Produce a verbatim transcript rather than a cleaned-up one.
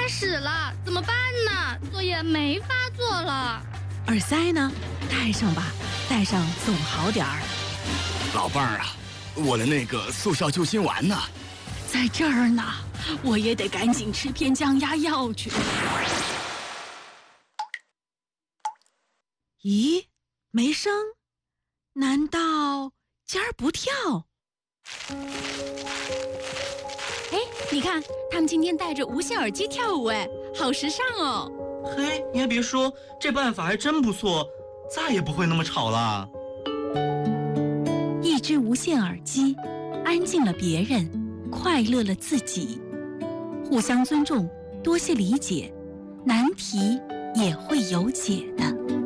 开始了，怎么办呢？作业没法做了。 耳塞呢？戴上吧，戴上总好点儿。 老伴儿啊，我的那个速效救心丸呢？ 在这儿呢，我也得赶紧吃片降压药去。咦，没声？难道尖儿不跳？ 哎，你看，他们今天戴着无线耳机跳舞，哎，好时尚哦！ 嘿，你还别说，这办法还真不错，再也不会那么吵了。 一只无线耳机，安静了别人，快乐了自己。互相尊重，多些理解，难题也会有解的。